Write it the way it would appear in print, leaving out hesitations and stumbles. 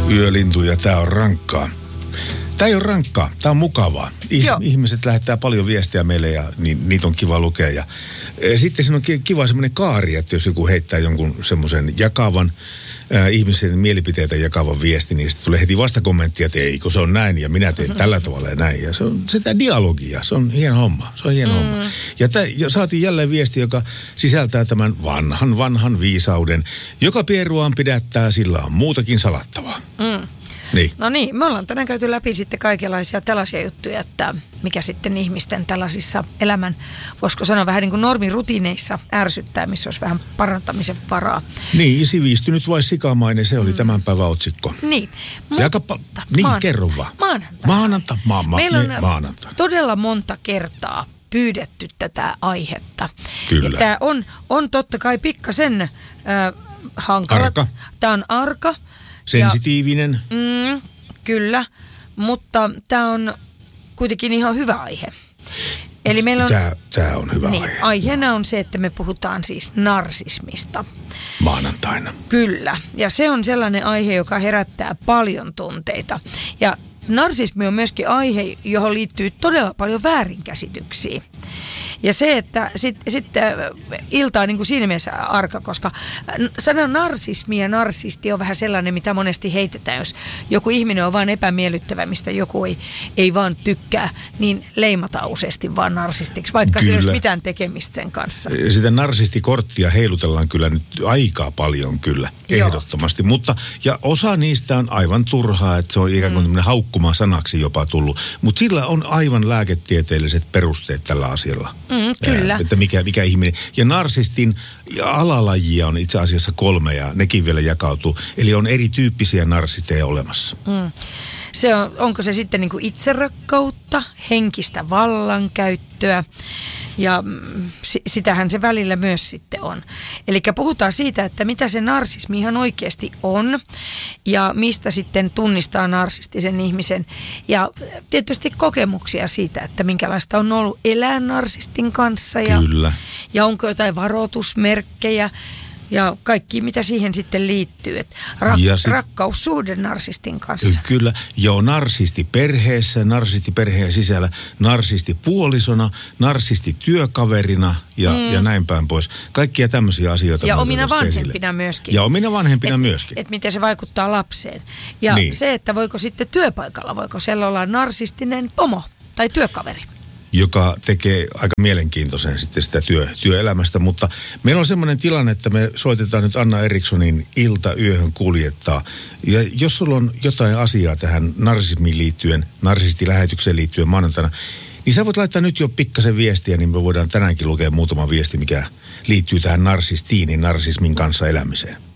Yölintu ja tää on rankkaa. Tää ei ole rankkaa, tää on mukavaa. Ihmiset lähettää paljon viestiä meille ja niitä on kiva lukea. Ja sitten siinä on kiva semmoinen kaari, että jos joku heittää jonkun semmoisen jakavan, ihmisen mielipiteitä jakavan viesti, niin sitten tulee heti vastakommenttia, että ei, kun se on näin ja minä teen tällä tavalla ja näin. Ja se on sitä dialogia, se on hieno homma, homma. Ja saatiin jälleen viesti, joka sisältää tämän vanhan viisauden, joka pieruaan pidättää, sillä on muutakin salattavaa. Niin. No niin, me ollaan tänään käyty läpi sitten kaikenlaisia tällaisia juttuja, että mikä sitten ihmisten tällaisissa elämän, voisiko sanoa vähän niin kuin normirutiineissa ärsyttää, missä olisi vähän parantamisen varaa. Niin, sivistynyt vai sikamainen, se oli tämän päivän otsikko. Niin. Kerro vaan. Maanantai. Meillä on todella monta kertaa pyydetty tätä aihetta. Kyllä. Ja tämä on totta kai pikkasen hankala. Arka. Tämä on arka. Sensitiivinen. Kyllä, mutta tämä on kuitenkin ihan hyvä aihe. Eli meillä on, tämä on hyvä aihe. Aiheena on se, että me puhutaan siis narsismista. Maanantaina. Kyllä, ja se on sellainen aihe, joka herättää paljon tunteita. Ja narsismi on myöskin aihe, johon liittyy todella paljon väärinkäsityksiä. Ja se, että sitten ilta on niin kuin siinä mielessä arka, koska sana narsismi ja narsisti on vähän sellainen, mitä monesti heitetään, jos joku ihminen on vaan epämiellyttävä, mistä joku ei vaan tykkää, niin leimataan useasti vaan narsistiksi, vaikka sillä ei olisi mitään tekemistä sen kanssa. Sitä narsistikorttia heilutellaan kyllä nyt aika paljon kyllä, ehdottomasti. Mutta, ja osa niistä on aivan turhaa, että se on ikään kuin tämmöinen haukkuma sanaksi jopa tullut. Mutta sillä on aivan lääketieteelliset perusteet tällä asialla. Kyllä. Että mikä ihminen. Ja narsistin alalajia on itse asiassa 3 ja nekin vielä jakautuu. Eli on erityyppisiä narsisteja olemassa. Onko se sitten niin kuin itserakkautta, henkistä vallankäyttöä ja sitähän se välillä myös sitten on. Eli puhutaan siitä, että mitä se narsismi ihan oikeasti on ja mistä sitten tunnistaa narsistisen ihmisen. Ja tietysti kokemuksia siitä, että minkälaista on ollut elää narsistin kanssa ja onko jotain varoitusmerkkejä. Ja kaikki, mitä siihen sitten liittyy. Rakkaussuhde narsistin kanssa. Kyllä. Joo, narsisti perheessä, narsisti perheen sisällä, narsisti puolisona, narsisti työkaverina ja näin päin pois. Kaikkia tämmöisiä asioita. Ja omina vanhempina myöskin. Ja omina vanhempina myöskin. Että miten se vaikuttaa lapseen. Ja se, että voiko sitten työpaikalla, voiko siellä olla narsistinen pomo tai työkaveri. Joka tekee aika mielenkiintoisen sitten sitä työelämästä, mutta meillä on semmoinen tilanne, että me soitetaan nyt Anna Erikssonin Ilta yöhön kuljettaa. Ja jos sulla on jotain asiaa tähän narsismiin liittyen, narsistilähetykseen liittyen maanantaina, niin sä voit laittaa nyt jo pikkasen viestiä, niin me voidaan tänäänkin lukea muutama viesti, mikä liittyy tähän narsismiin kanssa elämiseen.